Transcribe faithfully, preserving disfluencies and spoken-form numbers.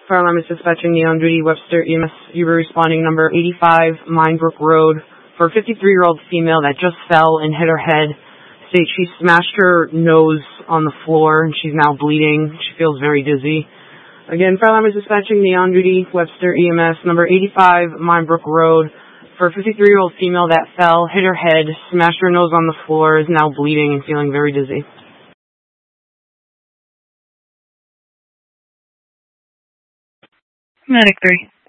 Fire alarm is dispatching the on-duty Webster E M S. You were responding number eighty-five Minebrook Road for a fifty-three-year-old female that just fell and hit her head. State she smashed her nose on the floor and she's now bleeding. She feels very dizzy. Again, fire alarm is dispatching the on-duty Webster E M S number eighty-five Minebrook Road for a fifty-three-year-old female that fell, hit her head, smashed her nose on the floor, is now bleeding and feeling very dizzy. Medic three.